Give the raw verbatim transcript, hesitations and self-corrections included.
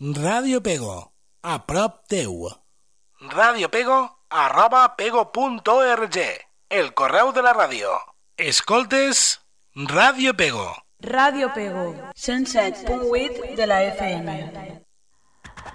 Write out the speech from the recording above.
Ràdio Pego, a prop teu. Ràdio Pego, arroba pego punt org, el correu de la ràdio. Escoltes Ràdio Pego. Ràdio Pego, cent set punt vuit de la F M.